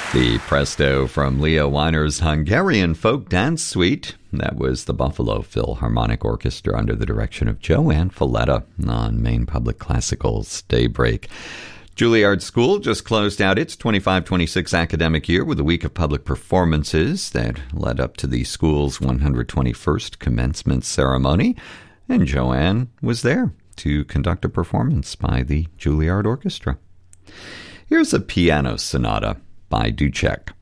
The Presto from Leo Weiner's Hungarian Folk Dance Suite. That was the Buffalo Philharmonic Orchestra under the direction of Joanne Falletta on Maine Public Classical's Daybreak. Juilliard School just closed out its 25-26 academic year with a week of public performances that led up to the school's 121st commencement ceremony. And Joanne was there to conduct a performance by the Juilliard Orchestra. Here's a piano sonata by Ducek.